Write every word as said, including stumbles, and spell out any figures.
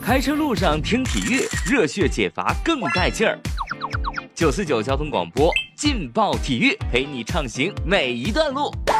开车路上听体育，热血解乏更带劲儿。九四九交通广播，劲爆体育，陪你畅行每一段路。